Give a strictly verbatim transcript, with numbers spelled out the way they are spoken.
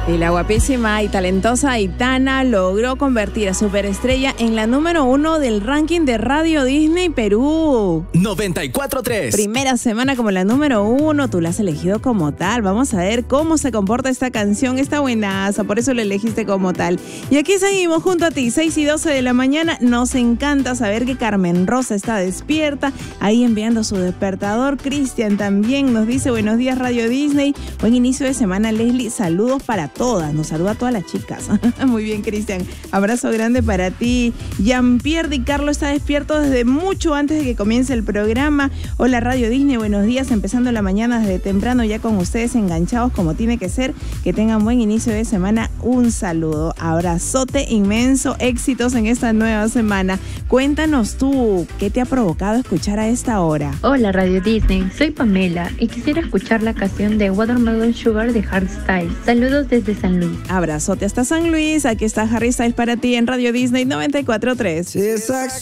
Y la guapísima y talentosa Aitana logró convertir a Superestrella en la número uno del ranking de Radio Disney Perú. noventa y cuatro punto tres. Primera semana como la número uno, tú la has elegido como tal. Vamos a ver cómo se comporta esta canción. Está buenaza, por eso la elegiste como tal. Y aquí seguimos junto a ti, seis y doce de la mañana. Nos encanta saber que Carmen Rosa está despierta, ahí enviando su despertador. Cristian también nos dice, buenos días Radio Disney. Buen inicio de semana, Leslie. Saludos para todas, nos saluda a todas las chicas. Muy bien, Cristian, abrazo grande para ti. Jean-Pierre Di Carlo está despierto desde mucho antes de que comience el programa. Hola Radio Disney, buenos días, empezando la mañana desde temprano ya con ustedes enganchados como tiene que ser. Que tengan buen inicio de semana, un saludo, abrazote inmenso, éxitos en esta nueva semana. Cuéntanos tú, ¿qué te ha provocado escuchar a esta hora? Hola Radio Disney, soy Pamela y quisiera escuchar la canción de Watermelon Sugar de Harry Styles. Saludos desde de San Luis. Abrazote hasta San Luis. Aquí está Harry Styles para ti en Radio Disney noventa y cuatro punto tres.